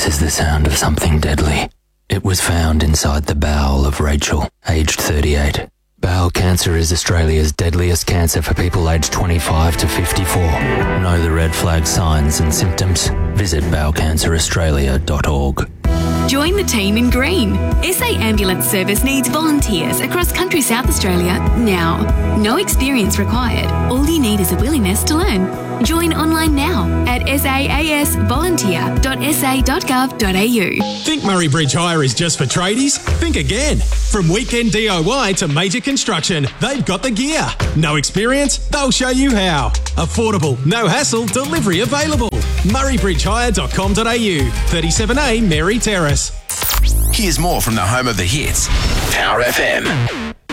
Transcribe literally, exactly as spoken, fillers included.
This is the sound of something deadly. It was found inside the bowel of Rachel, aged thirty-eight. Bowel cancer is Australia's deadliest cancer for people aged twenty-five to fifty-four. Know the red flag signs and symptoms? Visit bowel cancer australia dot org. Join the team in green. S A Ambulance Service needs volunteers across country South Australia now. No experience required. All you need is a willingness to learn. Join online now at saas volunteer dot s a dot gov dot a u. Think Murray Bridge Hire is just for tradies? Think again. From weekend D I Y to major construction, they've got the gear. No experience? They'll show you how. Affordable, no hassle, delivery available. murray bridge hire dot com dot a u, thirty-seven A Mary Terrace. Here's more from the home of the hits, Power F M.